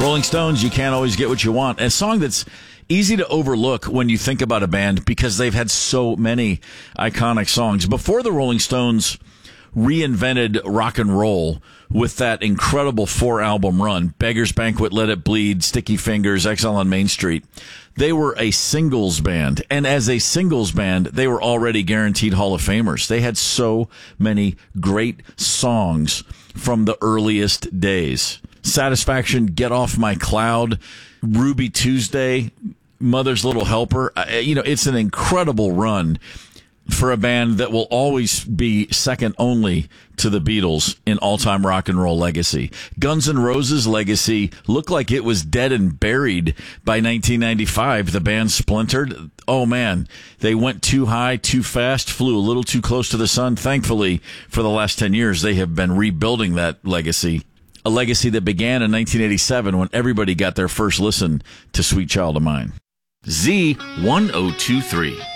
Rolling Stones, You Can't Always Get What You Want. A song that's easy to overlook when you think about a band because they've had so many iconic songs. Before the Rolling Stones reinvented rock and roll with that incredible 4-album run, Beggar's Banquet, Let It Bleed, Sticky Fingers, Exile on Main Street, they were a singles band. And as a singles band, they were already guaranteed Hall of Famers. They had so many great songs from the earliest days. Satisfaction, Get Off My Cloud, Ruby Tuesday, Mother's Little Helper. It's an incredible run for a band that will always be second only to the Beatles in all-time rock and roll legacy. Guns N' Roses' legacy looked like it was dead and buried by 1995. The band splintered. Oh, man, they went too high, too fast, flew a little too close to the sun. Thankfully, for the last 10 years, they have been rebuilding that legacy. A legacy that began in 1987 when everybody got their first listen to Sweet Child of Mine. Z1023.